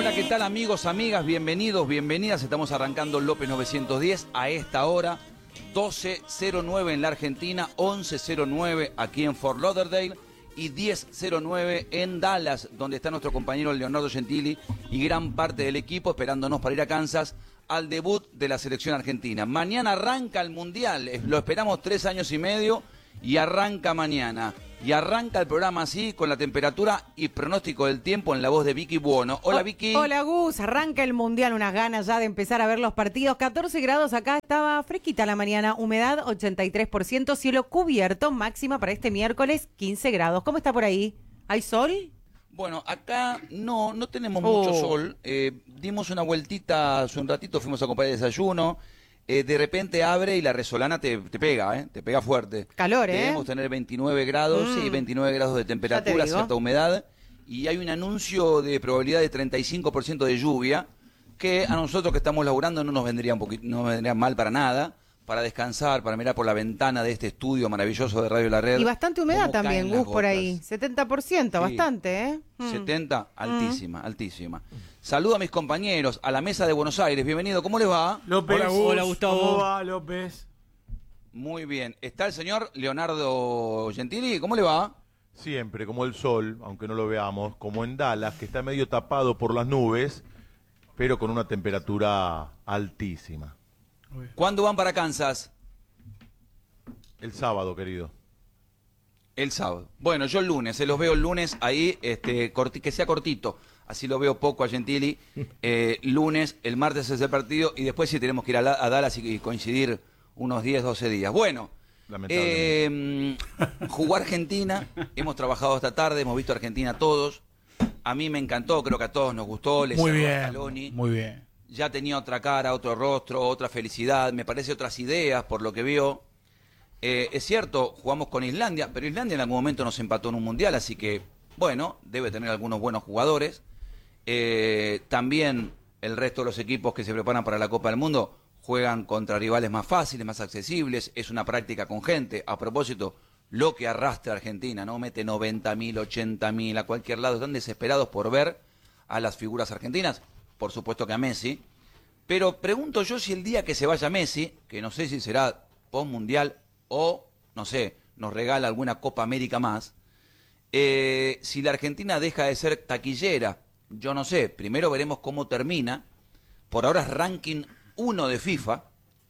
Hola, ¿qué tal amigos, amigas? Bienvenidos, bienvenidas. Estamos arrancando López 910 a esta hora, 12:09 en la Argentina, 11:09 aquí en Fort Lauderdale y 10:09 en Dallas, donde está nuestro compañero Leonardo Gentili y gran parte del equipo esperándonos para ir a Kansas al debut de la selección argentina. Mañana arranca el Mundial, lo esperamos 3 años y medio y arranca mañana. Y arranca el programa así, con la temperatura y pronóstico del tiempo en la voz de Vicky Buono. Hola, Vicky. Hola, Gus. Arranca el Mundial, unas ganas ya de empezar a ver los partidos. 14 grados acá, estaba fresquita la mañana, humedad 83%, cielo cubierto, máxima para este miércoles 15 grados. ¿Cómo está por ahí? ¿Hay sol? Bueno, acá no tenemos mucho sol. Dimos una vueltita hace un ratito, fuimos a comprar el desayuno. De repente abre y la resolana te pega fuerte. Calor, Debemos tener 29 grados, sí, 29 grados de temperatura, cierta humedad, y hay un anuncio de probabilidad de 35% de lluvia, que a nosotros que estamos laburando no nos vendría mal para nada, para descansar, para mirar por la ventana de este estudio maravilloso de Radio La Red. Y bastante humedad también, Gus, por ahí. 70%, sí. Bastante, ¿eh? 70, altísima. Saludo a mis compañeros, a la mesa de Buenos Aires. Bienvenido, ¿cómo les va? López. Hola, Gustavo. ¿Cómo va, López? Muy bien. ¿Está el señor Leonardo Gentili? ¿Cómo le va? Siempre, como el sol, aunque no lo veamos, como en Dallas, que está medio tapado por las nubes, pero con una temperatura altísima. ¿Cuándo van para Kansas? El sábado, querido. El sábado. Bueno, yo el lunes, se los veo el lunes ahí, que sea cortito. Así lo veo poco a Gentili. Lunes, el martes es el partido y después sí tenemos que ir a Dallas y coincidir unos 10, 12 días. Bueno, jugó Argentina, hemos trabajado esta tarde, hemos visto a Argentina todos. A mí me encantó, creo que a todos nos gustó. Muy bien, Scaloni. muy bien. Ya tenía otra cara, otro rostro, otra felicidad, me parece otras ideas por lo que vio. Es cierto, jugamos con Islandia, pero Islandia en algún momento nos empató en un mundial, así que, bueno, debe tener algunos buenos jugadores. También el resto de los equipos que se preparan para la Copa del Mundo juegan contra rivales más fáciles, más accesibles, es una práctica con gente. A propósito, lo que arrastra Argentina, ¿no? Mete 90.000, 80.000 a cualquier lado, están desesperados por ver a las figuras argentinas. Por supuesto que a Messi, pero pregunto yo si el día que se vaya Messi, que no sé si será post-mundial o, no sé, nos regala alguna Copa América más, si la Argentina deja de ser taquillera, yo no sé, primero veremos cómo termina. Por ahora es ranking 1 de FIFA,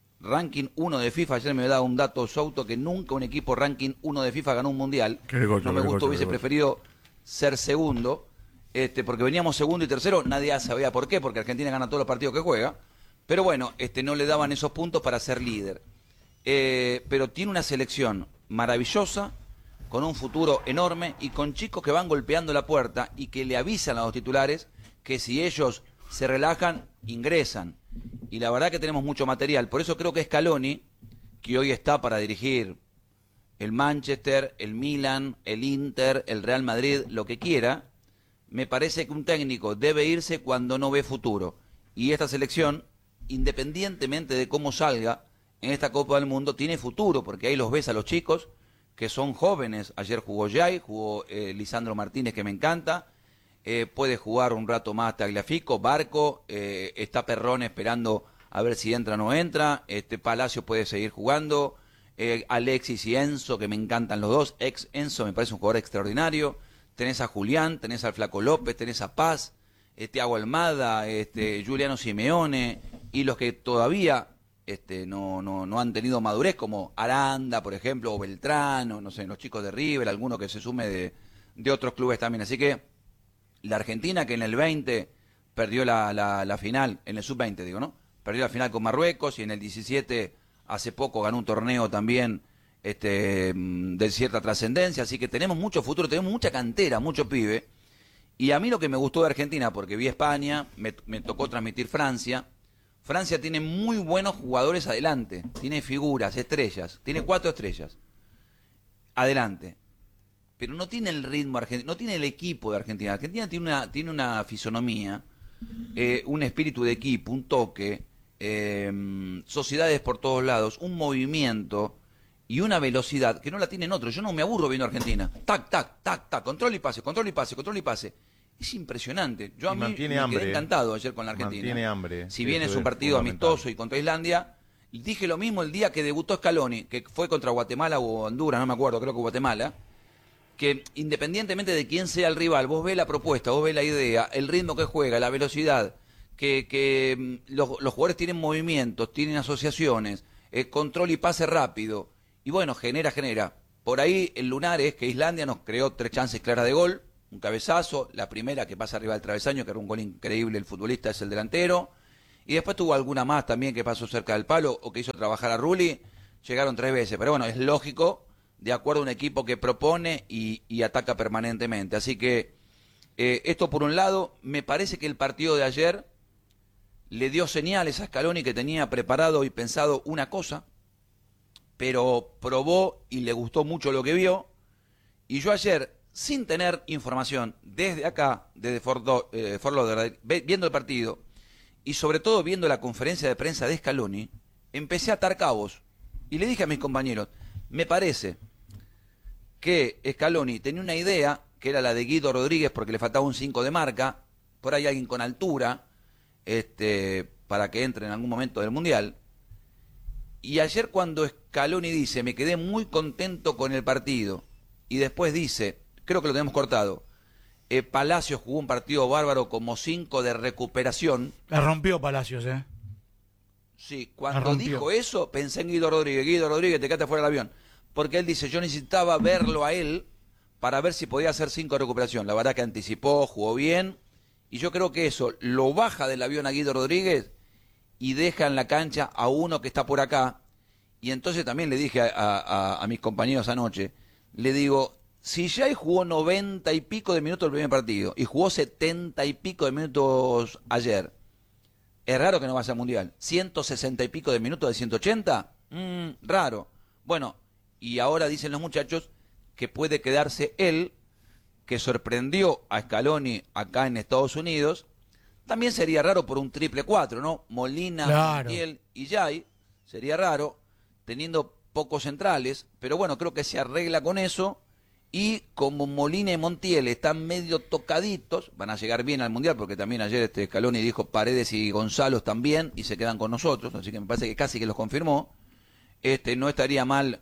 ayer me dado un dato Souto que nunca un equipo ranking 1 de FIFA ganó un mundial, no me gustó, hubiese preferido ser segundo. Porque veníamos segundo y tercero, nadie sabía por qué, porque Argentina gana todos los partidos que juega, pero bueno, no le daban esos puntos para ser líder. Pero tiene una selección maravillosa, con un futuro enorme y con chicos que van golpeando la puerta y que le avisan a los titulares que si ellos se relajan, ingresan. Y la verdad que tenemos mucho material, por eso creo que Scaloni, que hoy está para dirigir el Manchester, el Milan, el Inter, el Real Madrid, lo que quiera, me parece que un técnico debe irse cuando no ve futuro. Y esta selección, independientemente de cómo salga en esta Copa del Mundo, tiene futuro, porque ahí los ves a los chicos que son jóvenes. Ayer jugó Jay, jugó Lisandro Martínez, que me encanta. Puede jugar un rato más Tagliafico, Barco, está Perrone esperando a ver si entra o no entra. Palacio puede seguir jugando. Alexis y Enzo, que me encantan los dos. Enzo me parece un jugador extraordinario. Tenés a Julián, tenés al Flaco López, tenés a Paz, Thiago Almada, Giuliano Simeone, y los que todavía no han tenido madurez, como Aranda, por ejemplo, o Beltrán, o no sé, los chicos de River, alguno que se sume de otros clubes también. Así que la Argentina, que en el 20 perdió la final, en el sub-20 digo, ¿no? Perdió la final con Marruecos, y en el 17 hace poco ganó un torneo también de cierta trascendencia, así que tenemos mucho futuro, tenemos mucha cantera, mucho pibe. Y a mí lo que me gustó de Argentina, porque vi España, me tocó transmitir Francia. Francia tiene muy buenos jugadores adelante, tiene figuras, estrellas, tiene 4 estrellas adelante, pero no tiene el ritmo argentino, no tiene el equipo de Argentina. Argentina tiene una fisonomía, un espíritu de equipo, un toque, sociedades por todos lados, un movimiento y una velocidad que no la tienen otros. Yo no me aburro viendo a Argentina. Tac, tac, tac, tac, control y pase, control y pase, control y pase. Es impresionante. Yo a Y mí mantiene me hambre, quedé encantado ayer con la Argentina. Mantiene hambre. Si bien Eso es un partido fundamental. amistoso y contra Islandia, dije lo mismo el día que debutó Scaloni, que fue contra Guatemala o Honduras, no me acuerdo, creo que Guatemala, que independientemente de quién sea el rival, vos ves la propuesta, vos ves la idea, el ritmo que juega, la velocidad, que los jugadores tienen movimientos, tienen asociaciones, control y pase rápido, y bueno, genera. Por ahí el lunar es que Islandia nos creó 3 chances claras de gol, un cabezazo, la primera que pasa arriba del travesaño, que era un gol increíble, el futbolista es el delantero, y después tuvo alguna más también que pasó cerca del palo o que hizo trabajar a Rulli, llegaron 3 veces, pero bueno, es lógico, de acuerdo a un equipo que propone y ataca permanentemente. Así que esto por un lado, me parece que el partido de ayer le dio señales a Scaloni que tenía preparado y pensado una cosa, pero probó y le gustó mucho lo que vio, y yo ayer, sin tener información, desde acá, desde Fort Lauderdale, viendo el partido, y sobre todo viendo la conferencia de prensa de Scaloni, empecé a atar cabos, y le dije a mis compañeros, me parece que Scaloni tenía una idea, que era la de Guido Rodríguez, porque le faltaba un 5 de marca, por ahí alguien con altura, para que entre en algún momento del Mundial. Y ayer cuando Scaloni dice, me quedé muy contento con el partido, y después dice, creo que lo tenemos cortado, Palacios jugó un partido bárbaro como 5 de recuperación. La rompió Palacios, Sí, cuando dijo eso, pensé en Guido Rodríguez, te quedaste fuera del avión. Porque él dice, yo necesitaba verlo a él para ver si podía hacer 5 de recuperación. La verdad que anticipó, jugó bien, y yo creo que eso lo baja del avión a Guido Rodríguez y deja en la cancha a uno que está por acá. Y entonces también le dije a mis compañeros anoche, le digo, si Jay jugó 90 y pico de minutos el primer partido y jugó 70 y pico de minutos ayer, es raro que no vaya al Mundial. 160 y pico de minutos de 180, raro. Bueno, y ahora dicen los muchachos que puede quedarse él, que sorprendió a Scaloni acá en Estados Unidos. También sería raro por un 4-4, ¿no? Molina, Claro. Montiel y Jay. Sería raro, teniendo pocos centrales. Pero bueno, creo que se arregla con eso. Y como Molina y Montiel están medio tocaditos, van a llegar bien al Mundial, porque también ayer Scaloni dijo Paredes y Gonzalo también, y se quedan con nosotros, así que me parece que casi que los confirmó. No estaría mal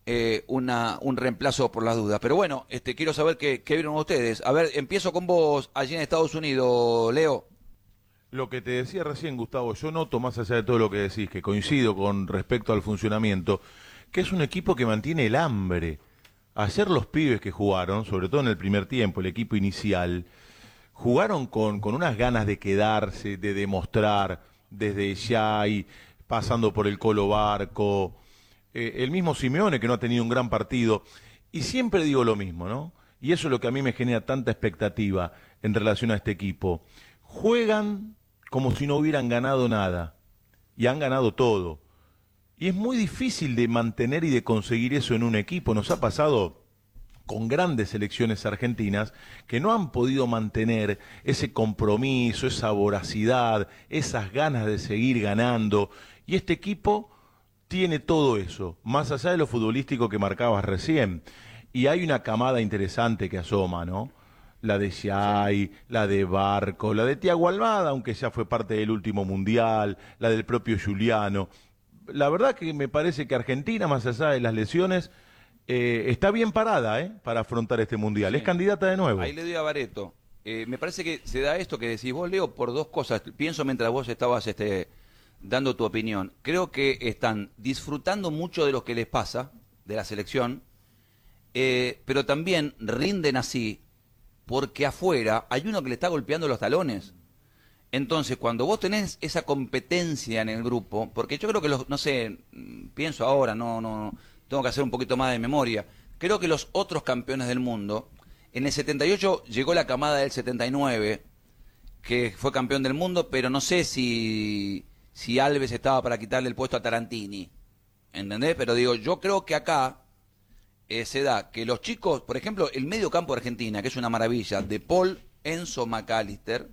un reemplazo por las dudas. Pero bueno, quiero saber qué vieron ustedes. A ver, empiezo con vos allí en Estados Unidos, Leo. Lo que te decía recién, Gustavo, yo noto, más allá de todo lo que decís, que coincido con respecto al funcionamiento, que es un equipo que mantiene el hambre. Ayer los pibes que jugaron, sobre todo en el primer tiempo, el equipo inicial, jugaron con unas ganas de quedarse, de demostrar, desde Jay, pasando por el Colo Barco, el mismo Simeone, que no ha tenido un gran partido. Y siempre digo lo mismo, ¿no? Y eso es lo que a mí me genera tanta expectativa en relación a este equipo. Juegan como si no hubieran ganado nada, y han ganado todo. Y es muy difícil de mantener y de conseguir eso en un equipo. Nos ha pasado con grandes selecciones argentinas que no han podido mantener ese compromiso, esa voracidad, esas ganas de seguir ganando. Y este equipo tiene todo eso, más allá de lo futbolístico que marcabas recién. Y hay una camada interesante que asoma, ¿no? La de Jay, la de Barco, la de Thiago Almada, aunque ya fue parte del último mundial, la del propio Giuliano. La verdad que me parece que Argentina, más allá de las lesiones, está bien parada para afrontar este mundial. Sí. Es candidata de nuevo. Ahí le doy a Bareto. Me parece que se da esto que decís vos, Leo, por 2 cosas. Pienso mientras vos estabas dando tu opinión. Creo que están disfrutando mucho de lo que les pasa, de la selección, pero también rinden así porque afuera hay uno que le está golpeando los talones. Entonces, cuando vos tenés esa competencia en el grupo, porque yo creo que no sé, pienso ahora, no, tengo que hacer un poquito más de memoria. Creo que los otros campeones del mundo, en el 78 llegó la camada del 79, que fue campeón del mundo, pero no sé si Alves estaba para quitarle el puesto a Tarantini, ¿entendés? Pero digo, yo creo que acá se da que los chicos, por ejemplo, el medio campo de Argentina, que es una maravilla, de Paul, Enzo, McAllister,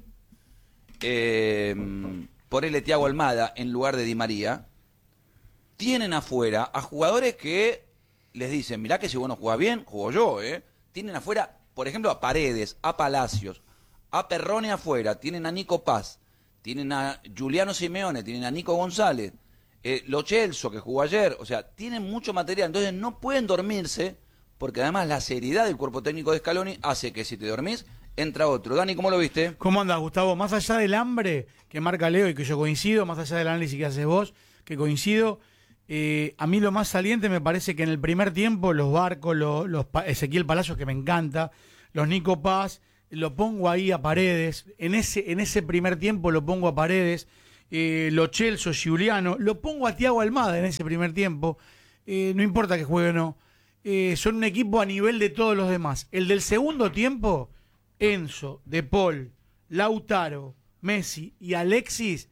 ponele Thiago Almada en lugar de Di María, tienen afuera a jugadores que les dicen, mirá que si vos no jugás bien, juego yo, Tienen afuera, por ejemplo, a Paredes, a Palacios, a Perrone afuera, tienen a Nico Paz, tienen a Giuliano Simeone, tienen a Nico González, Lo Celso, que jugó ayer, o sea, tienen mucho material, entonces no pueden dormirse, porque además la seriedad del cuerpo técnico de Scaloni hace que si te dormís, entra otro. Dani, ¿cómo lo viste? ¿Cómo andas, Gustavo? Más allá del hambre que marca Leo y que yo coincido, más allá del análisis que haces vos, que coincido, a mí lo más saliente me parece que en el primer tiempo los Barcos, Ezequiel Palacios, que me encanta, los Nico Paz, lo pongo ahí a Paredes, en ese primer tiempo lo pongo a Paredes, Lo Celso, Giuliano, lo pongo a Thiago Almada en ese primer tiempo, no importa que juegue o no, son un equipo a nivel de todos los demás. El del segundo tiempo, Enzo, De Paul, Lautaro, Messi y Alexis,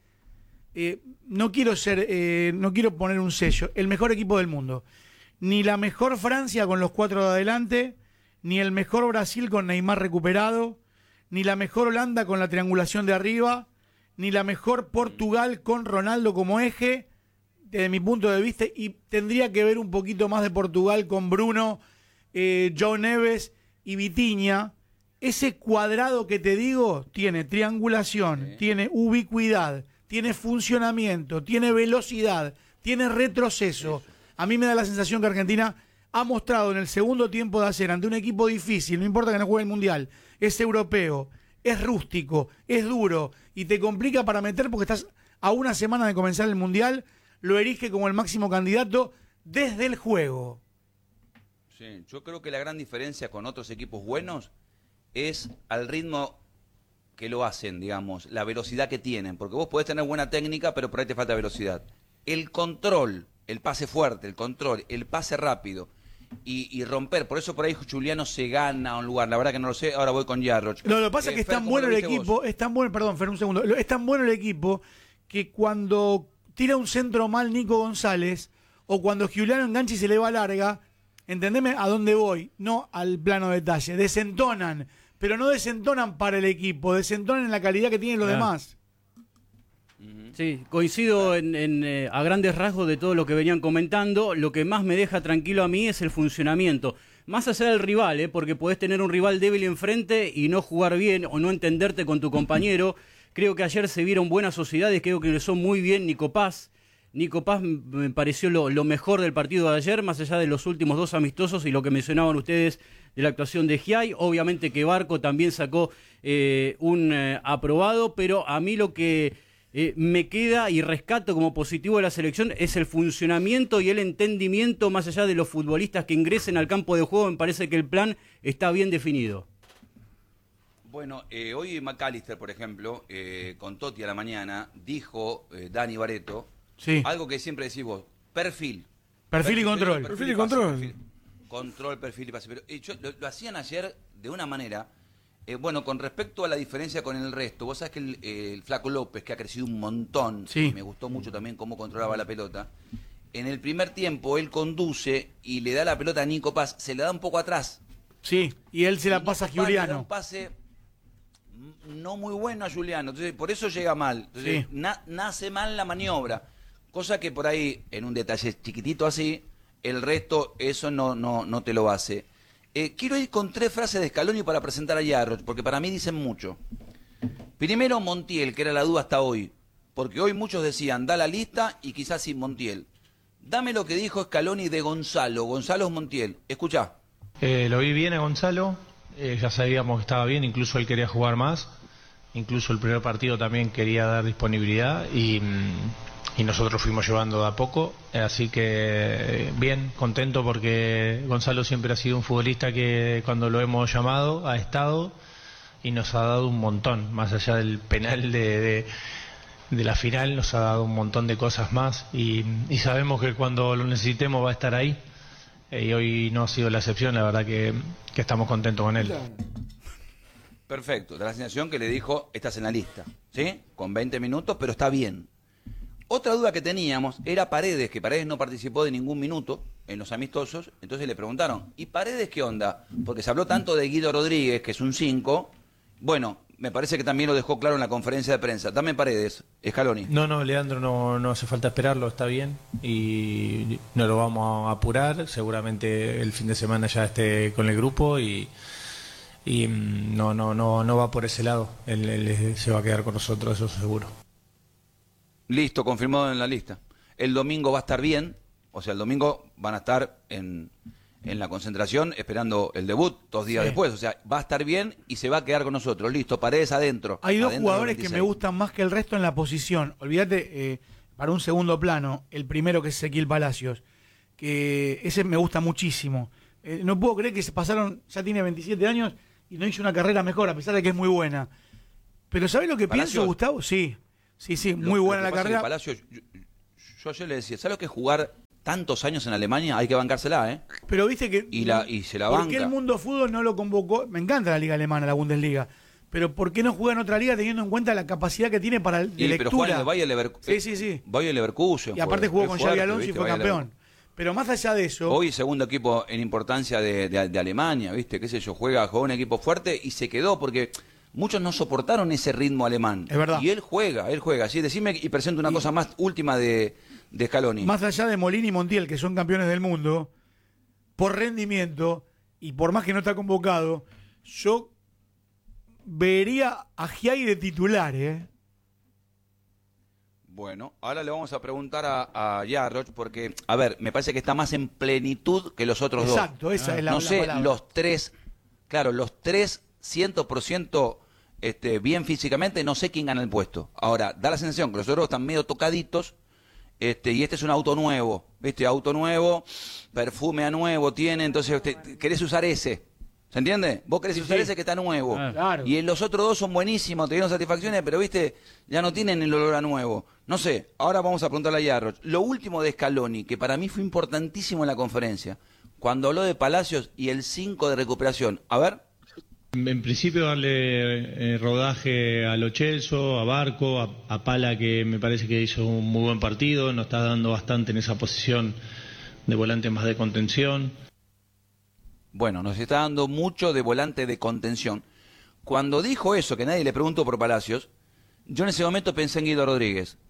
no quiero poner un sello, el mejor equipo del mundo. Ni la mejor Francia con los 4 de adelante, ni el mejor Brasil con Neymar recuperado, ni la mejor Holanda con la triangulación de arriba, ni la mejor Portugal con Ronaldo como eje, desde mi punto de vista, y tendría que ver un poquito más de Portugal con Bruno, João Neves y Vitinha. Ese cuadrado que te digo tiene triangulación, tiene ubicuidad, tiene funcionamiento, tiene velocidad, tiene retroceso. A mí me da la sensación que Argentina ha mostrado en el segundo tiempo de hacer ante un equipo difícil, no importa que no juegue el Mundial, es europeo, es rústico, es duro y te complica para meter porque estás a una semana de comenzar el Mundial, lo erige como el máximo candidato desde el juego. Sí, yo creo que la gran diferencia con otros equipos buenos es al ritmo que lo hacen, digamos, la velocidad que tienen, porque vos podés tener buena técnica, pero por ahí te falta velocidad. El control, el pase fuerte, el control, el pase rápido y romper, por eso por ahí Giuliano se gana un lugar, la verdad que no lo sé, ahora voy con Yarroch. Lo que pasa es que es tan bueno el equipo, es tan bueno, perdón, Fer, un segundo, es tan bueno el equipo que cuando tira un centro mal Nico González, o cuando Giuliano engancha y se le va larga, entendeme a dónde voy, no al plano de detalle, desentonan, pero no desentonan para el equipo, desentonan en la calidad que tienen los demás. Sí, coincido a grandes rasgos de todo lo que venían comentando. Lo que más me deja tranquilo a mí es el funcionamiento. Más allá del rival, porque podés tener un rival débil enfrente y no jugar bien o no entenderte con tu compañero. Creo que ayer se vieron buenas sociedades, creo que son muy bien Nico Paz. Nico Paz me pareció lo mejor del partido de ayer, más allá de los últimos 2 amistosos y lo que mencionaban ustedes de la actuación de Giai. Obviamente que Barco también sacó un aprobado, pero a mí lo que me queda y rescato como positivo de la selección es el funcionamiento y el entendimiento más allá de los futbolistas que ingresen al campo de juego. Me parece que el plan está bien definido. Bueno, hoy McAllister, por ejemplo, con Totti a la mañana, dijo Dani Barreto, sí, algo que siempre decís vos, perfil y control. Perfil y control. Control, perfil y pase. Pero lo hacían ayer de una manera. Bueno, con respecto a la diferencia con el resto, vos sabés que el Flaco López, que ha crecido un montón, sí, me gustó mucho también cómo controlaba la pelota, en el primer tiempo él conduce y le da la pelota a Nico Paz, se la da un poco atrás. Sí, y él se la pasa a Giuliano. Le da un pase no muy bueno a Giuliano, entonces por eso llega mal. Entonces, sí, nace mal la maniobra, cosa que por ahí, en un detalle chiquitito así, el resto eso no te lo hace. Quiero ir con 3 frases de Scaloni para presentar a Yarroch, porque para mí dicen mucho. Primero, Montiel, que era la duda hasta hoy, porque hoy muchos decían, da la lista y quizás sin Montiel. Dame lo que dijo Scaloni de Gonzalo Montiel. Escuchá. Lo vi bien a Gonzalo, ya sabíamos que estaba bien, incluso él quería jugar más, incluso el primer partido también quería dar disponibilidad y nosotros fuimos llevando de a poco, así que bien, contento porque Gonzalo siempre ha sido un futbolista que cuando lo hemos llamado ha estado y nos ha dado un montón, más allá del penal de la final, nos ha dado un montón de cosas más y sabemos que cuando lo necesitemos va a estar ahí y hoy no ha sido la excepción, la verdad que estamos contentos con él. Perfecto, da la sensación que le dijo, estás en la lista, ¿sí? Con 20 minutos, pero está bien. Otra duda que teníamos era Paredes, que Paredes no participó de ningún minuto en los amistosos, entonces le preguntaron, ¿y Paredes qué onda? Porque se habló tanto de Guido Rodríguez, que es un 5, bueno, me parece que también lo dejó claro en la conferencia de prensa. Dame Paredes, Scaloni. No, Leandro, no hace falta esperarlo, está bien, y no lo vamos a apurar, seguramente el fin de semana ya esté con el grupo y y no va por ese lado. Él se va a quedar con nosotros, eso seguro. Listo, confirmado en la lista. El domingo va a estar bien, o sea, el domingo van a estar en la concentración esperando el debut 2 días después, o sea, va a estar bien y se va a quedar con nosotros. Listo, Paredes adentro. Hay dos adentro jugadores que me gustan más que el resto en la posición. Olvídate, para un segundo plano, el primero que es Ezequiel Palacios, que ese me gusta muchísimo. No puedo creer que se pasaron, ya tiene 27 años y no hizo una carrera mejor, a pesar de que es muy buena. Pero ¿sabés lo que pienso, Gustavo? Sí, muy buena la carrera. Palacio, yo ayer le decía, ¿sabes lo que es jugar tantos años en Alemania? Hay que bancársela, ¿eh? Pero viste que... Y se la banca. ¿Por qué el mundo fútbol no lo convocó? Me encanta la liga alemana, la Bundesliga. Pero ¿por qué no juega en otra liga teniendo en cuenta la capacidad que tiene para de lectura? Pero juega en el Bayer Leverkusen. Sí. Bayer Leverkusen. Y aparte jugó con Xabi Alonso y fue campeón. Pero más allá de eso... Hoy segundo equipo en importancia de Alemania, ¿viste? Qué sé yo, jugó un equipo fuerte y se quedó porque muchos no soportaron ese ritmo alemán. Es verdad. Y él juega. Sí, decime y presento una cosa más última de Scaloni. Más allá de Molina y Montiel, que son campeones del mundo, por rendimiento y por más que no está convocado, yo vería a Giai de titular, Bueno, ahora le vamos a preguntar a Yarroch porque, a ver, me parece que está más en plenitud que los otros Exacto, dos. Esa es la No sé, palabra. los tres 100% bien físicamente, no sé quién gana el puesto. Ahora, da la sensación que los otros están medio tocaditos, y este es un auto nuevo, ¿viste? Auto nuevo, perfume a nuevo tiene, entonces querés usar ese. ¿Se entiende? Vos querés usar ese que está nuevo. Claro. Y los otros dos son buenísimos, te dieron satisfacciones, pero viste, ya no tienen el olor a nuevo. No sé, ahora vamos a preguntarle a Yarroch. Lo último de Scaloni, que para mí fue importantísimo en la conferencia, cuando habló de Palacios y el 5 de recuperación. A ver. En principio darle rodaje a Lo Celso, a Barco, a Pala, que me parece que hizo un muy buen partido, nos está dando bastante en esa posición de volante más de contención. Bueno, nos está dando mucho de volante de contención. Cuando dijo eso, que nadie le preguntó por Palacios, yo en ese momento pensé en Guido Rodríguez,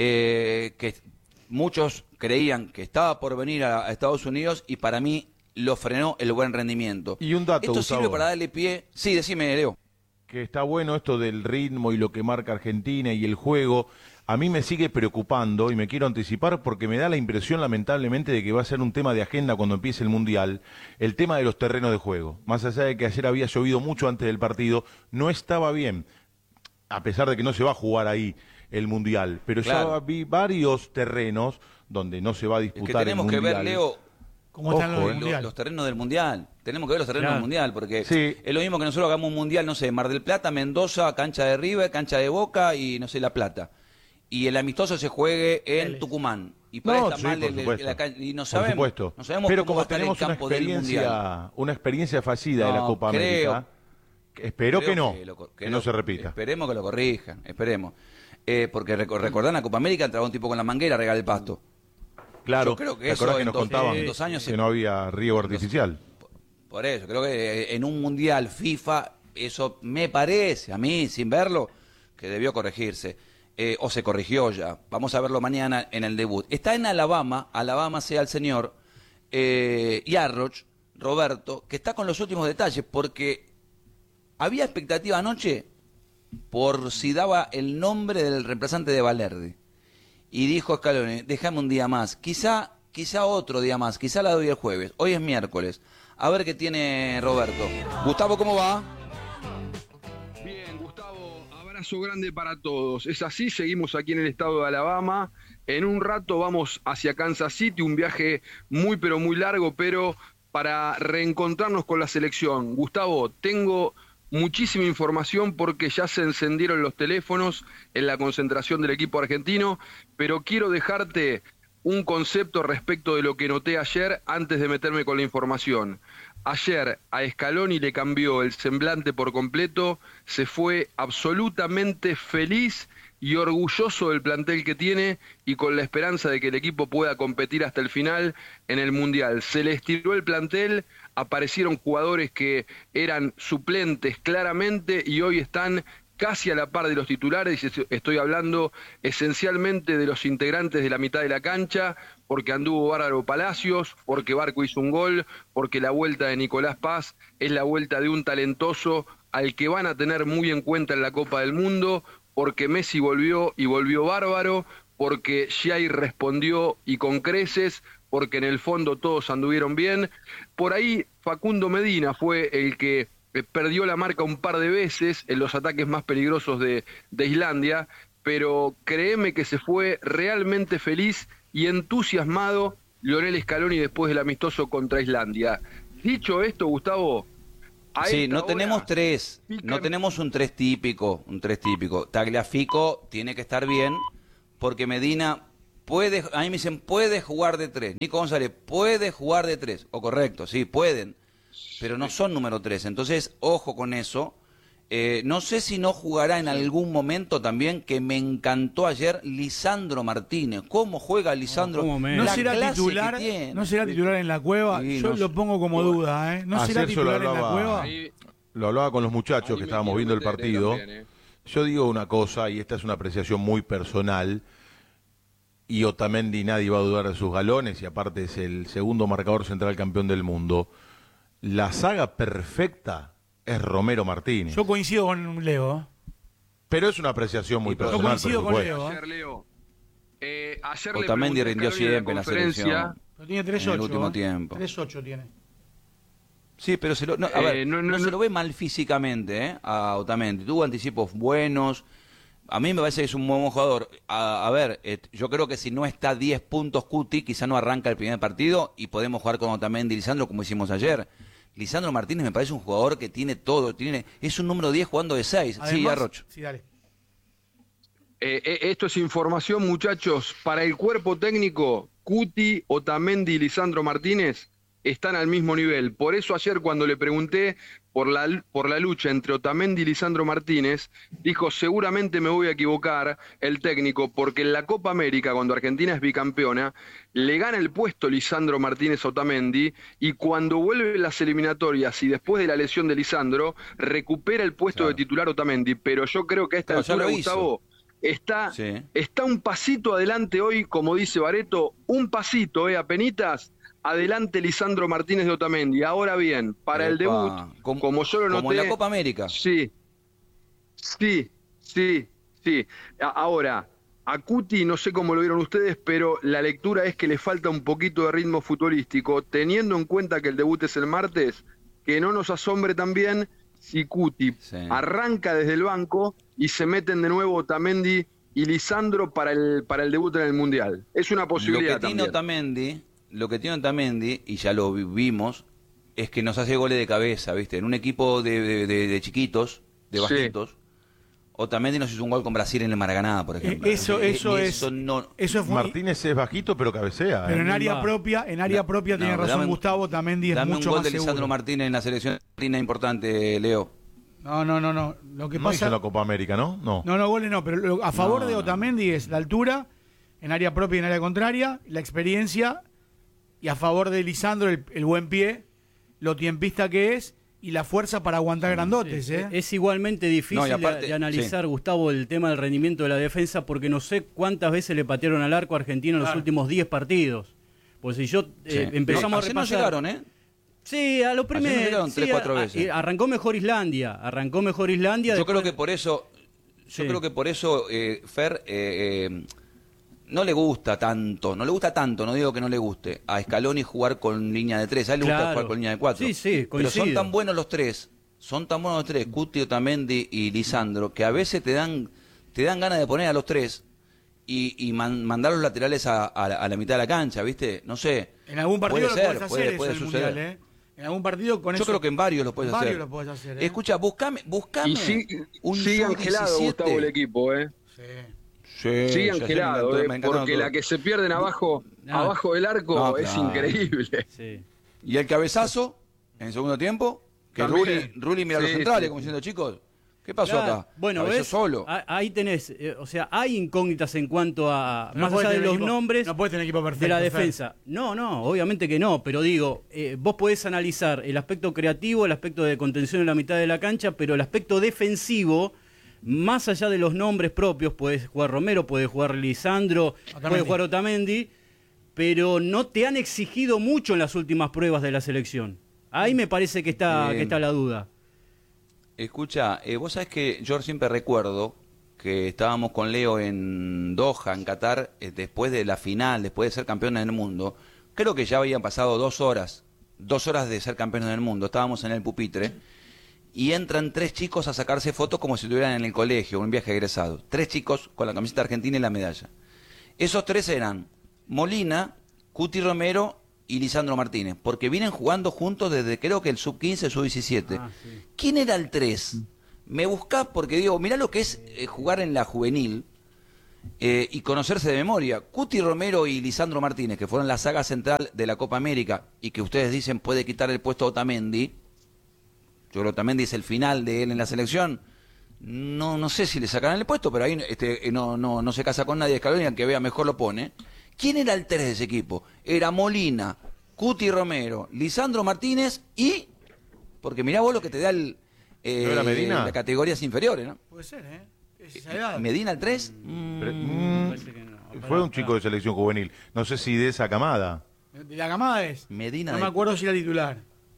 que muchos creían que estaba por venir a Estados Unidos y para mí lo frenó el buen rendimiento. Y un dato, esto Gustavo, sirve para darle pie. Sí, decime, Leo. Que está bueno esto del ritmo y lo que marca Argentina y el juego. A mí me sigue preocupando y me quiero anticipar porque me da la impresión lamentablemente de que va a ser un tema de agenda cuando empiece el Mundial, el tema de los terrenos de juego. Más allá de que ayer había llovido mucho antes del partido, no estaba bien, a pesar de que no se va a jugar ahí el Mundial, pero Claro. ya vi varios terrenos donde no se va a disputar Es que tenemos el que Mundial. ver, Leo, ¿Cómo están los Ojo, del Mundial? los terrenos del Mundial. Tenemos que ver los terrenos Claro. del Mundial, porque Sí. es lo mismo que nosotros hagamos un Mundial, no sé, Mar del Plata, Mendoza, cancha de River, cancha de Boca y no sé, La Plata. Y el amistoso se juegue en Vélez. Tucumán. Y por ahí No, está sí, mal por supuesto. y no Por sabemos, supuesto. no sabemos Pero cómo va a como estar el tenemos una campo del Mundial. experiencia fallida de la No, Copa creo- América, espero Creo que no, que que no se repita. Esperemos que lo corrijan, esperemos. Porque recordán la Copa América, entraba un tipo con la manguera a regar el pasto. Claro, Yo creo que ¿te acordás eso que en nos dos- contaban en 2 años que se- no había riego artificial? Por eso, creo que en un Mundial FIFA, eso me parece, a mí, sin verlo, que debió corregirse. O se corrigió ya. Vamos a verlo mañana en el debut. Está en Alabama sea el señor Yarroch, Roberto, que está con los últimos detalles, porque había expectativa anoche por si daba el nombre del reemplazante de Valerde. Y dijo Scaloni, déjame un día más, quizá otro día más, quizá la doy el jueves, hoy es miércoles. A ver qué tiene Roberto. Gustavo, ¿cómo va? Bien, Gustavo, abrazo grande para todos. Es así, seguimos aquí en el estado de Alabama. En un rato vamos hacia Kansas City, un viaje muy pero muy largo, pero para reencontrarnos con la selección. Gustavo, tengo muchísima información porque ya se encendieron los teléfonos en la concentración del equipo argentino, pero quiero dejarte un concepto respecto de lo que noté ayer antes de meterme con la información. Ayer a Scaloni le cambió el semblante por completo, se fue absolutamente feliz y orgulloso del plantel que tiene y con la esperanza de que el equipo pueda competir hasta el final en el Mundial. Se le estiró el plantel, aparecieron jugadores que eran suplentes claramente y hoy están casi a la par de los titulares, y estoy hablando esencialmente de los integrantes de la mitad de la cancha, porque anduvo bárbaro Palacios, porque Barco hizo un gol, porque la vuelta de Nicolás Paz es la vuelta de un talentoso al que van a tener muy en cuenta en la Copa del Mundo, porque Messi volvió y volvió bárbaro, porque Jair respondió y con creces, porque en el fondo todos anduvieron bien. Por ahí Facundo Medina fue el que perdió la marca un par de veces en los ataques más peligrosos de Islandia, pero créeme que se fue realmente feliz y entusiasmado Lionel Scaloni después del amistoso contra Islandia. Dicho esto, Gustavo, sí, no tenemos tres, no tenemos un tres típico, Tagliafico tiene que estar bien, porque Medina puede, a mí me dicen, puede jugar de tres. Nico González puede jugar de tres, o correcto, sí, pueden, pero no son número tres, entonces ojo con eso. No sé si no jugará en algún momento también, que me encantó ayer, Lisandro Martínez. ¿Cómo juega Lisandro? No será titular, no será titular en la Cueva. Sí, yo lo pongo como duda, ¿eh? No será titular en la Cueva. Lo hablaba con los muchachos que estábamos viendo el partido. También, Yo digo una cosa, y esta es una apreciación muy personal, y Otamendi nadie va a dudar de sus galones, y aparte es el segundo marcador central campeón del mundo. La saga perfecta es Romero Martínez. Yo coincido con Leo. Pero es una apreciación muy personal. Yo coincido con Leo. Ayer Otamendi rindió siempre en la selección. Lo tiene 3-8. En el último tiempo. 3-8 tiene. Sí, pero se lo, no, a ver, no se lo ve mal físicamente, a Otamendi. Tuvo anticipos buenos. A mí me parece que es un buen jugador. A ver, yo creo que si no está 10 puntos Cuti, quizá no arranca el primer partido y podemos jugar con Otamendi y Lisandro como hicimos ayer. Lisandro Martínez me parece un jugador que tiene todo, es un número 10 jugando de 6. Además, sí, Arrocho. Sí, dale. Esto es información, muchachos. Para el cuerpo técnico, Cuti, Otamendi y Lisandro Martínez están al mismo nivel. Por eso ayer cuando le pregunté por la lucha entre Otamendi y Lisandro Martínez, dijo, seguramente me voy a equivocar el técnico, porque en la Copa América, cuando Argentina es bicampeona, le gana el puesto Lisandro Martínez a Otamendi, y cuando vuelve las eliminatorias y después de la lesión de Lisandro, recupera el puesto de titular Otamendi. Pero yo creo que a esta altura, Gustavo, está un pasito adelante hoy, como dice Bareto, un pasito, apenitas, adelante Lisandro Martínez de Otamendi. Ahora bien, para el debut, como yo lo noté... Como en la Copa América. Sí. Ahora, a Cuti, no sé cómo lo vieron ustedes, pero la lectura es que le falta un poquito de ritmo futbolístico, teniendo en cuenta que el debut es el martes, que no nos asombre también si Cuti arranca desde el banco y se meten de nuevo Otamendi y Lisandro para el debut en el Mundial. Es una posibilidad también. Lo que tiene Otamendi, y ya lo vimos, es que nos hace goles de cabeza, ¿viste? En un equipo de chiquitos, de bajitos, Otamendi nos hizo un gol con Brasil en el Maracaná, por ejemplo. Martínez es bajito, pero cabecea. Pero en área propia tiene razón Gustavo, Otamendi es mucho más seguro. Dame un gol de Lisandro Martínez en la selección argentina importante, Leo. No. Lo que no pasa hizo en la Copa América, ¿no? No, goles no, pero a favor de Otamendi es la altura, en área propia y en área contraria, la experiencia, y a favor de Lisandro el buen pie, lo tiempista que es y la fuerza para aguantar grandotes. Es igualmente difícil de analizar, Gustavo, el tema del rendimiento de la defensa, porque no sé cuántas veces le patearon al arco argentino en los últimos 10 partidos. Pues si yo empezamos a repasar... No llegaron, Sí, a lo primero. Llegaron 3-4 veces. Arrancó mejor Islandia. Yo creo que por eso, Fer... no le gusta tanto, no digo que no le guste a Scaloni jugar con línea de 3, a él le gusta jugar con línea de 4. Sí, pero son tan buenos los tres, Cuti, Otamendi y Lisandro, que a veces te dan ganas de poner a los tres y mandar los laterales a la mitad de la cancha, ¿viste? No sé. En algún partido puede suceder. Mundial, En algún partido con Yo creo que en varios lo puedes hacer. Escucha, buscame un sigue angelado, Gustavo, el equipo, sigue angelado, porque la que se pierden abajo del arco es increíble. Sí. Y el cabezazo, en el segundo tiempo, que Rulli mira los centrales, como diciendo, chicos, ¿qué pasó acá? Bueno, ves, solo. Ahí tenés, hay incógnitas en cuanto a, más allá de los nombres, no puedes tener equipo perfecto, de la defensa. No, obviamente que no, pero digo, vos podés analizar el aspecto creativo, el aspecto de contención en la mitad de la cancha, pero el aspecto defensivo... más allá de los nombres propios, puede jugar Romero, puede jugar Lisandro, puede jugar Otamendi, pero no te han exigido mucho en las últimas pruebas de la selección. Ahí me parece que está la duda. Escucha, vos sabés que yo siempre recuerdo que estábamos con Leo en Doha, en Qatar, después de la final, después de ser campeones del mundo. Creo que ya habían pasado 2 horas de ser campeones del mundo. Estábamos en el pupitre y entran 3 chicos a sacarse fotos como si estuvieran en el colegio, un viaje egresado. 3 chicos con la camiseta argentina y la medalla. Esos 3 eran Molina, Cuti Romero y Lisandro Martínez, porque vienen jugando juntos desde creo que el sub-15, sub-17. Sí. ¿Quién era el 3? Me buscás porque digo, mirá lo que es jugar en la juvenil y conocerse de memoria. Cuti Romero y Lisandro Martínez, que fueron la saga central de la Copa América y que ustedes dicen puede quitar el puesto a Otamendi. Yo creo que Otamendi es el final de él en la selección. No sé si le sacarán el puesto, pero ahí no se casa con nadie de Scaloni, al que vea mejor lo pone. ¿Quién era el 3 de ese equipo? Era Molina, Cuti Romero, Lisandro Martínez y... Porque mirá vos lo que te da ¿No era Medina? las categorías inferiores, ¿no? Puede ser, ¿eh? Esa edad. ¿Medina el 3? Parece que no. Fue un chico de selección juvenil. No sé si de esa camada. De la camada es. Medina No me acuerdo si era titular.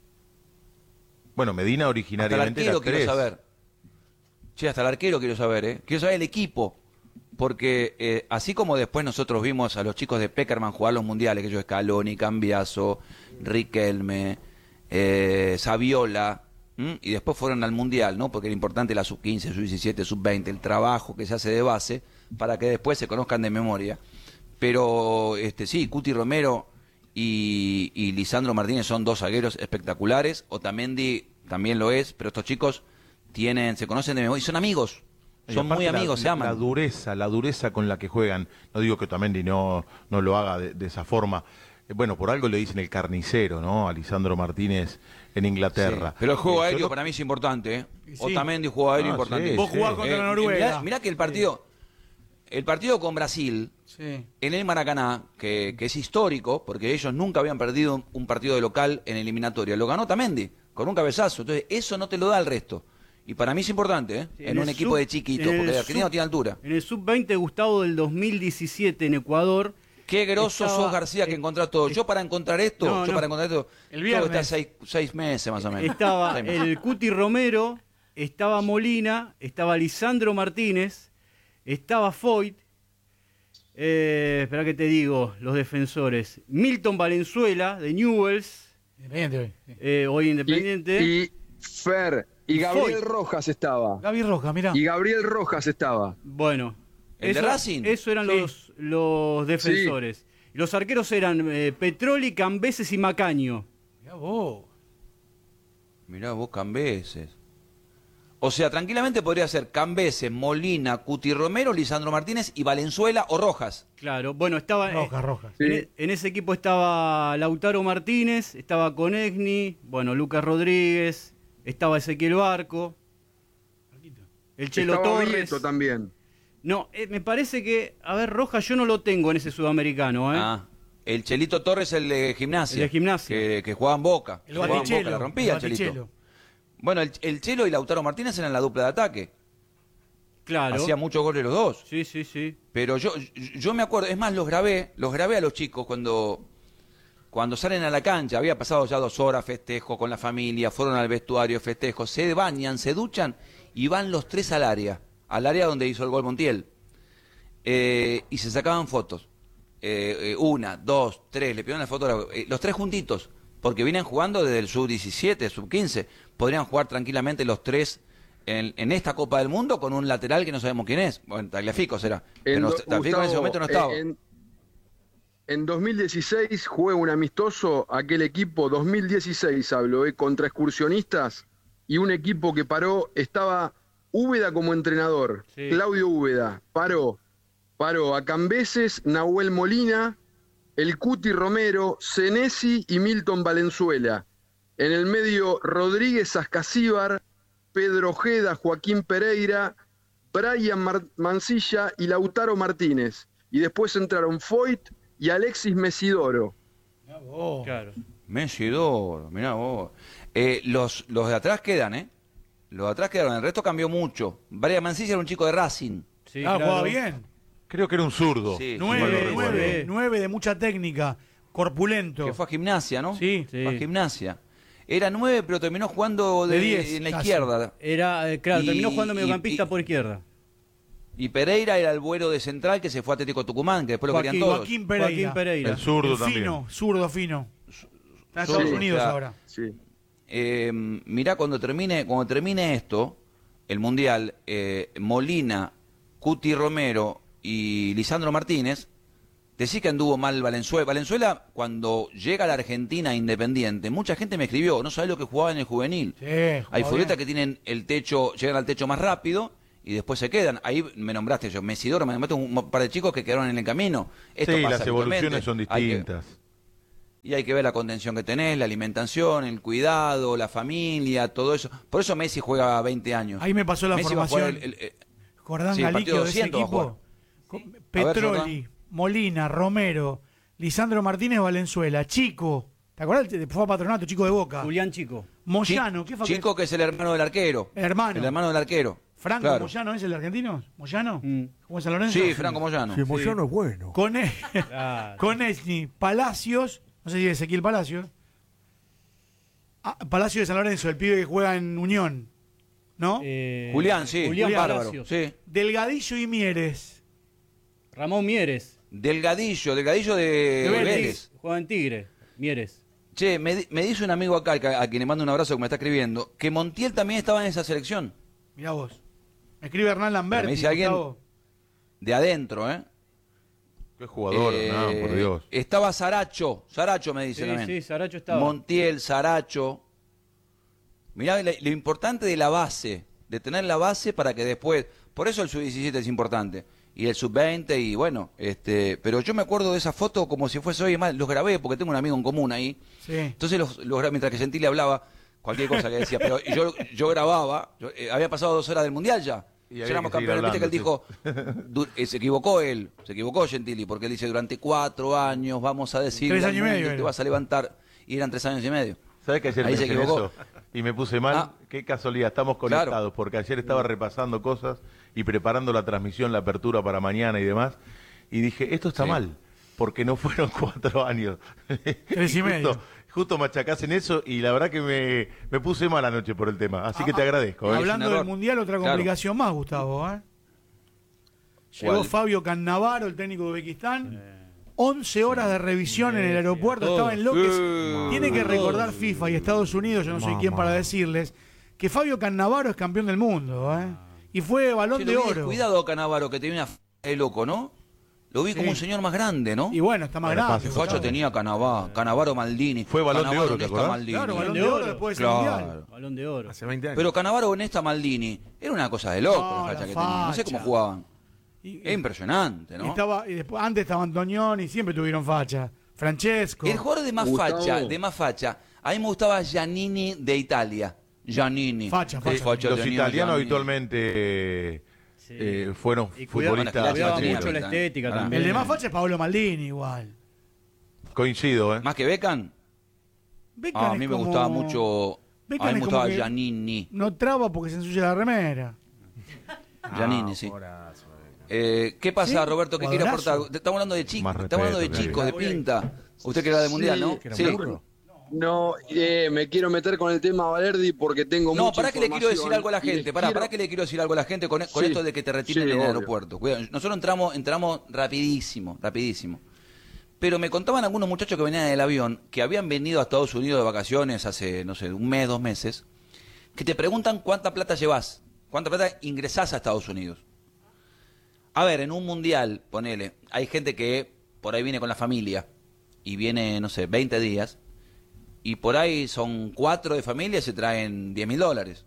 Bueno, Medina Hasta el originariamente era arquero quiero 3. saber. Che, hasta el arquero quiero saber, ¿eh? Quiero saber el equipo. Porque así como después nosotros vimos a los chicos de Peckerman jugar los mundiales, que ellos Scaloni, Cambiaso, Riquelme, Saviola, y después fueron al mundial, ¿no? Porque era importante la sub-15, sub-17, sub-20, el trabajo que se hace de base para que después se conozcan de memoria. Pero sí, Cuti Romero y Lisandro Martínez son 2 zagueros espectaculares. Otamendi también lo es, pero estos chicos se conocen de memoria y son amigos. Y Son aparte muy amigos, se aman. La dureza con la que juegan. No digo que Otamendi no lo haga de esa forma. Bueno, por algo le dicen el carnicero, ¿no? A Lisandro Martínez en Inglaterra. Sí, pero el juego aéreo yo para mí es importante, ¿eh? Sí. Otamendi, juego aéreo importante. sí, Vos jugás contra Noruega. Mirá que el partido con Brasil, Sí. en el Maracaná, que es histórico, porque ellos nunca habían perdido un partido de local en eliminatoria. Lo ganó Otamendi, con un cabezazo. Entonces, eso no te lo da el resto. Y para mí es importante, ¿eh? Sí, en un equipo de chiquitos, porque Argentina no tiene altura. En el sub-20, Gustavo, del 2017 en Ecuador. Qué grosso Estaba- sos, García, que encontrás todo. Yo para encontrar esto, No, no. El viernes. tengo que estar 6 meses más o menos. Estaba 6 meses. el Cuti Romero, estaba Molina, estaba Lisandro Martínez, estaba Foyt. Espera que te digo, los defensores. Milton Valenzuela, de Newell's, Independiente hoy. Sí. hoy Independiente. Y Fer, y Gabriel Foyt. Rojas estaba. Gaby Roja, mirá. Y Gabriel Rojas estaba. Bueno. ¿El de Racing? Eso eran Sí. los defensores. Y los arqueros eran Petroli, Cambeses y Macaño. Mirá vos. Mirá vos, Cambeses. O sea, tranquilamente podría ser Cambeses, Molina, Cuti Romero, Lisandro Martínez y Valenzuela o Rojas. Claro, bueno, estaba... Roja. Sí. En ese equipo estaba Lautaro Martínez, estaba Conegni, bueno, Lucas Rodríguez, estaba Ezequiel Barco, el Chelo Estaba Torres. Vieto también. No, me parece que, a ver, Rojas yo no lo tengo en ese sudamericano, ¿eh? Ah, el Chelito Torres, el de Gimnasia. El de Gimnasia. Que jugaba en Boca. El Jugaba en Batichelo. Boca, la rompía el Chelito. Bueno, el Chelo y Lautaro Martínez eran la dupla de ataque. Claro. Hacía muchos goles los dos. Sí, sí, sí. Pero yo me acuerdo, es más, los grabé a los chicos cuando salen a la cancha. Había pasado ya 2 horas, festejo con la familia, fueron al vestuario, festejo, se bañan, se duchan y van los 3 al área donde hizo el gol Montiel. Y se sacaban fotos. 1, 2, 3, le pidieron la foto, los 3 juntitos, porque vienen jugando desde el sub-17, sub-15. Podrían jugar tranquilamente los 3 en esta Copa del Mundo con un lateral que no sabemos quién es. Bueno, Tagliafico será. Pero Tagliafico en ese momento no estaba. En 2016 juega un amistoso, aquel equipo, 2016 hablo, contra Excursionistas, y un equipo que paró, estaba Úbeda como entrenador, Sí. Claudio Úbeda, paró a Cambeses, Nahuel Molina, el Cuti Romero, Senesi y Milton Valenzuela. En el medio, Rodríguez Ascasíbar, Pedro Ojeda, Joaquín Pereira, Brian Mancilla y Lautaro Martínez. Y después entraron Foyt y Alexis Mesidoro. Mirá vos. Claro. Mesidoro, mirá vos. Los de atrás quedan, ¿eh? Los de atrás quedaron, el resto cambió mucho. Brian Mancilla era un chico de Racing. Sí, jugaba bien. Creo que era un zurdo. Sí. si mal no recuerdo. 9 de mucha técnica, corpulento. Que fue a Gimnasia, ¿no? Sí. Sí. Fue a Gimnasia. Era 9, pero terminó jugando De 10, en la casi. izquierda. Era, claro, Y- terminó jugando mediocampista y- por izquierda. Y Pereira era el vuelo de central que se fue a Atlético Tucumán, que después lo querían todos. Joaquín Pereira. Joaquín Pereira. El zurdo El también. fino, zurdo fino. Está en Sí, Estados Unidos o sea, ahora. Sí. Mirá, cuando termine esto, el Mundial, Molina, Cuti Romero y Lisandro Martínez, decís que anduvo mal Valenzuela. Valenzuela, cuando llega a la Argentina Independiente, mucha gente me escribió, no sabés lo que jugaba en el juvenil. Sí, Hay jugaba futbolistas bien. que tienen el techo, llegan al techo más rápido y después se quedan. Ahí me nombraste yo, Mesidoro, me nombraste un par de chicos que quedaron en el camino. Esto Sí, pasa las evoluciones habitualmente. son Hay que- distintas. y hay que ver la contención que tenés, la alimentación, el cuidado, la familia, todo eso. Por eso Messi juega 20 años. Ahí me pasó la Messi va a jugar formación. el- Jordán sí, el Galiquio partido de ese 200 va a equipo. jugar. Con ver, Petroli, Molina, Romero, Lisandro Martínez, Valenzuela, Chico. ¿Te acuerdas? Fue a Patronato, Chico de Boca. Julián Chico. Moyano, ¿qué fue? Chico que es el hermano del arquero. Hermano. El hermano del arquero. Franco Claro. Moyano es el argentino. ¿Moyano? Mm. ¿Cómo es San Lorenzo? Sí, Franco Moyano. Si Moyano es bueno. Con, Claro. con Esni, Palacios, no sé si es Ezequiel Palacios. Palacio de San Lorenzo, el pibe que juega en Unión. ¿No? Julián, sí. Julián bárbaro. Palacios. Sí. Delgadillo y Mieres. Ramón Mieres. Delgadillo de Vélez. Vélez. Juega en Tigre. Mieres. Che, me dice un amigo acá, a quien le mando un abrazo que me está escribiendo, que Montiel también estaba en esa selección. Mirá vos. Me escribe Hernán Lambert. Me dice alguien de adentro, ¿eh? Qué jugador, no, por Dios. Estaba Saracho me dice Sí, también. sí, Saracho estaba. Montiel, Saracho. Mirá lo importante de la base, de tener la base para que después, por eso el sub-17 es importante, y el sub-20 y bueno, pero yo me acuerdo de esa foto como si fuese hoy, más los grabé porque tengo un amigo en común ahí, Sí. entonces los grabé mientras que Gentile hablaba, cualquier cosa que decía, pero yo grababa, había pasado 2 horas del Mundial ya, Y ya había éramos que seguir campeones, viste que él hablando, dijo, se equivocó Gentili, porque él dice, durante 4 años vamos a decir, 3 años y medio te era. vas a levantar, y eran 3 años y medio. ¿Sabes que ayer Ahí se pensé en equivocó. eso? Y me puse mal. Ah. Qué casualidad, estamos conectados, Claro. porque ayer estaba repasando cosas y preparando la transmisión, la apertura para mañana y demás. Y dije, esto está Sí. mal, porque no fueron 4 años. 3 y medio. Justo machacás en eso y la verdad que me puse mal anoche por el tema. Así que te agradezco. ¿eh? Hablando Es un del error. Mundial, otra Claro. complicación más, Gustavo. Llegó ¿Cuál? Fabio Cannavaro, el técnico de Uzbekistán. 11 horas de revisión en el aeropuerto, todo. estaba en lo que tiene que recordar FIFA y Estados Unidos, yo no soy quien para decirles, que Fabio Cannavaro es campeón del mundo, y fue Balón Che, de lo vi Oro. Cuidado Canavaro, que tenía una de loco, ¿no? Lo vi Sí. como un señor más grande, ¿no? Y bueno, está más Bueno, grande. pasa, Facho Gustavo. tenía Canavaro Maldini. Fue Balón de Cannavaro, Oro, ¿te Nesta, acordás? Maldini. Claro, Balón de de Oro Oro. después del Claro. Mundial. Balón de Oro. Hace 20 años. Pero Canavaro, Nesta, Maldini, era una cosa de loco No, la facha la que tenía. No sé cómo facha. jugaban. Y- Es impresionante, ¿no? y después, antes estaba Antonioni, siempre tuvieron facha. Francesco. El jugador de más Gustavo. facha, a mí me gustaba Giannini de Italia. Giannini. Facha. Los Giannini, italianos Giannini. habitualmente Sí. fueron Y cuidaba futbolistas cuidaba mucho facheros. la estética Pará. también. El de más facha es Pablo Maldini, igual. Coincido, ¿eh? Más que Beckham. Beckham A es mí me como- gustaba mucho. Beckham A mí es me como gustaba que Giannini. No traba porque se ensucia la remera. Giannini, sí. Horazo, ¿Qué pasa, Sí, Roberto? ¿Qué quiere cuadrazo. aportar? Estamos hablando de chicos, Más estamos hablando de respeto, chicos, de pinta. Usted que era de mundial, ¿no? que era Sí. burro. No, me quiero meter con el tema Valerdi porque tengo No, mucha pará que le quiero decir información algo a la y les gente. Pará quiero- que le quiero decir algo a la gente con Sí, esto de que te retiren sí, en el obvio. aeropuerto. Cuidado, nosotros entramos rapidísimo. Pero me contaban algunos muchachos que venían del avión, que habían venido a Estados Unidos de vacaciones hace, no sé, 1 mes, 2 meses, que te preguntan cuánta plata llevas, cuánta plata ingresás a Estados Unidos. A ver, en un mundial, ponele, hay gente que por ahí viene con la familia y viene, no sé, 20 días, y por ahí son 4 de familia y se traen $10.000.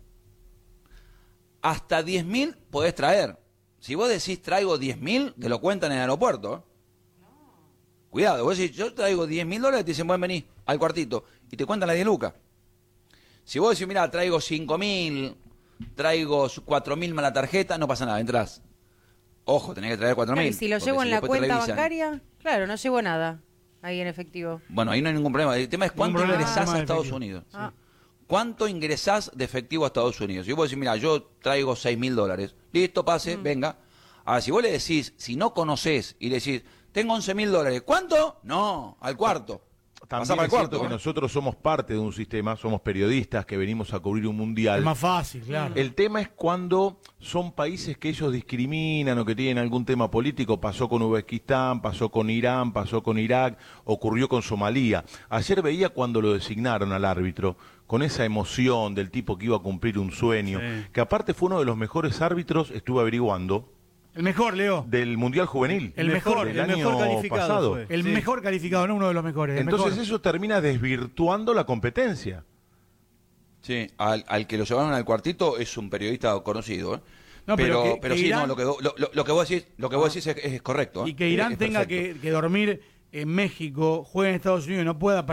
Hasta 10.000 podés traer. Si vos decís traigo 10.000, te lo cuentan en el aeropuerto. Cuidado, vos decís yo traigo $10.000, te dicen, bueno, vení al cuartito, y te cuentan las 10 lucas. Si vos decís, mira, traigo 5.000, traigo 4.000 más la tarjeta, no pasa nada, entrás. Ojo, tenés que traer 4.000. Claro, y si lo porque llevo en la después te cuenta revisan. bancaria, claro, no llevo nada ahí en efectivo. Bueno, ahí no hay ningún problema. El tema es cuánto problema, ingresás tema a de Estados efectivo. Unidos. Ah. ¿cuánto ingresás de efectivo a Estados Unidos? Y vos decís, mira, yo traigo $6.000. Listo, pase, venga. Ahora, si vos le decís, si no conocés y le decís, tengo $11.000, ¿cuánto? No, al cuarto. También es cierto que nosotros somos parte de un sistema, somos periodistas que venimos a cubrir un mundial. Es más fácil, claro. El tema es cuando son países que ellos discriminan o que tienen algún tema político. Pasó con Uzbekistán, pasó con Irán, pasó con Irak, ocurrió con Somalia. Ayer veía cuando lo designaron al árbitro, con esa emoción del tipo que iba a cumplir un sueño, que aparte fue uno de los mejores árbitros, estuve averiguando, el mejor, Leo. del Mundial Juvenil. El mejor, del el año mejor calificado pasado. fue. El mejor calificado, no uno de los mejores. Entonces eso termina desvirtuando la competencia. Sí, al que lo llevaron al cuartito es un periodista conocido, ¿eh? No, pero que sí, Irán- no, lo que vos decís es correcto, ¿eh? Y que Irán Es tenga perfecto. que dormir en México, juegue en Estados Unidos y no pueda